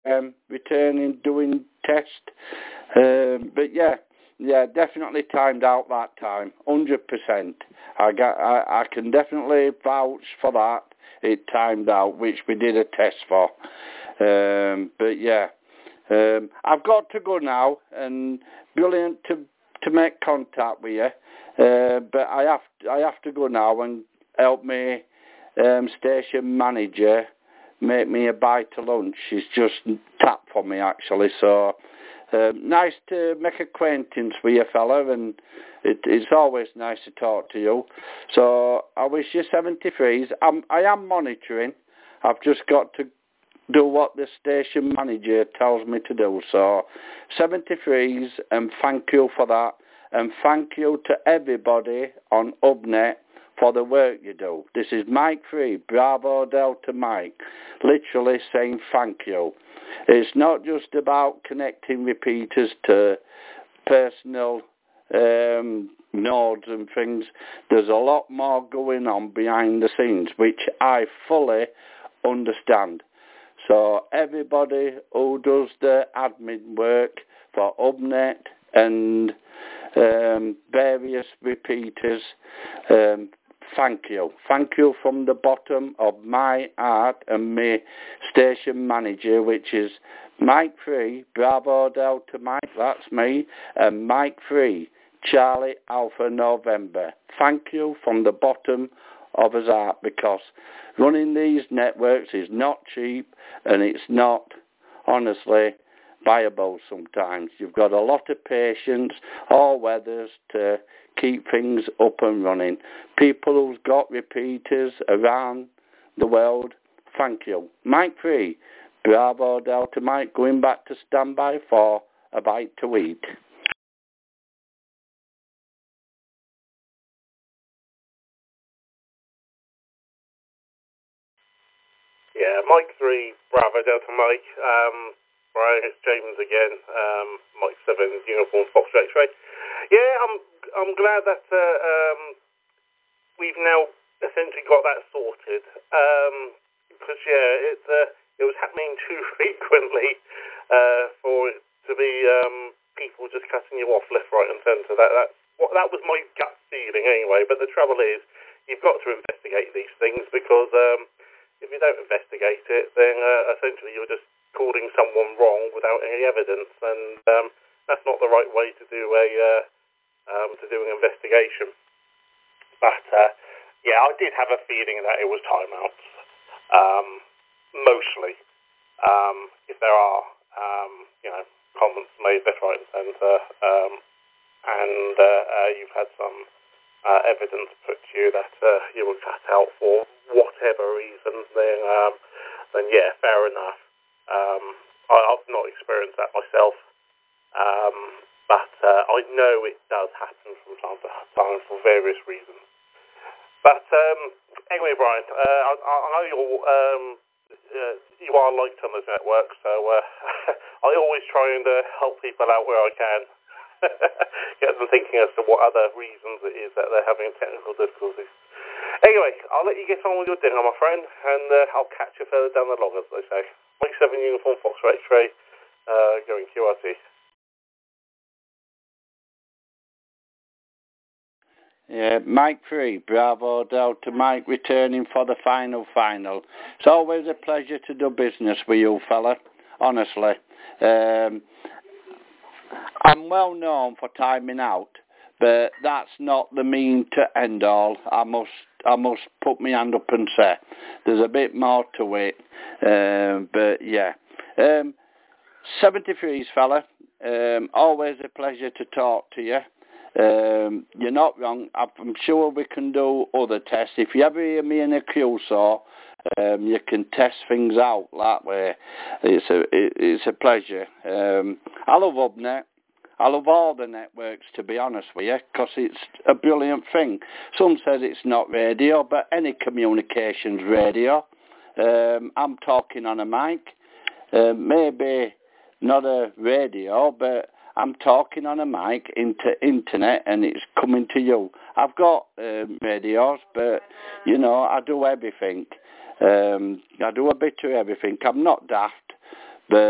returning, doing test. But yeah, definitely timed out that time, 100%. I can definitely vouch for that. It timed out, which we did a test for. But yeah, I've got to go now, and brilliant to make contact with you. But I have to go now and help me station manager make me a bite to lunch. She's just tapped for me actually. So nice to make acquaintance with you, fella, and it's always nice to talk to you. So I wish you 73s. I am monitoring. I've just got to do what the station manager tells me to do. So 73s, and thank you for that. And thank you to everybody on Hubnet for the work you do. This is Mike 3, Bravo Delta Mike, literally saying thank you. It's not just about connecting repeaters to personal nodes and things. There's a lot more going on behind the scenes, which I fully understand. So everybody who does the admin work for Hubnet and various repeaters, thank you. Thank you from the bottom of my heart, and my station manager, which is Mike 3, Bravo Delta Mike, that's me, and Mike 3, Charlie Alpha November. Thank you from the bottom of his heart, because running these networks is not cheap, and it's not, honestly, viable sometimes. You've got a lot of patience, all weathers, to keep things up and running. People who've got repeaters around the world, thank you. Mike 3, Bravo Delta Mike, going back to standby for a bite to eat. Yeah, Mike 3, Bravo Delta Mike. Brian, it's James again. Mike 7, Uniform Fox X-Ray. Yeah, I'm glad that we've now essentially got that sorted. Because it was happening too frequently for it to be people just cutting you off left, right, and centre. That was my gut feeling anyway. But the trouble is, you've got to investigate these things, because if you don't investigate it, then essentially you're just calling someone wrong without any evidence, and that's not the right way to do an investigation. But yeah, I did have a feeling that it was timeouts, mostly. If there are comments made left, right, and centre, and you've had some evidence put to you that you were cut out for whatever reason, then yeah, fair enough. I've not experienced that myself, but I know it does happen from time to time for various reasons. But anyway, Brian, I know you are liked on this network, so I always try and help people out where I can. Get them thinking as to what other reasons it is that they're having technical difficulties. Anyway, I'll let you get on with your dinner, my friend, and I'll catch you further down the log, as they say. Mike 7 Uniform Fox X-Ray, going QRT. Yeah, Mike 3, Bravo Delta Mike, returning for the final. It's always a pleasure to do business with you, fella, honestly. I'm well known for timing out, but that's not the mean to end all. I must put my hand up and say there's a bit more to it. But yeah, 73s, fella. Always a pleasure to talk to you. You're not wrong. I'm sure we can do other tests. If you ever hear me in a QSO, you can test things out that way. It's a pleasure. I love Hubnet. I love all the networks, to be honest with you, because it's a brilliant thing. Some says it's not radio, but any communications radio. I'm talking on a mic. Maybe not a radio, but I'm talking on a mic into internet, and it's coming to you. I've got radios, but, I do everything. I do a bit of everything. I'm not daft.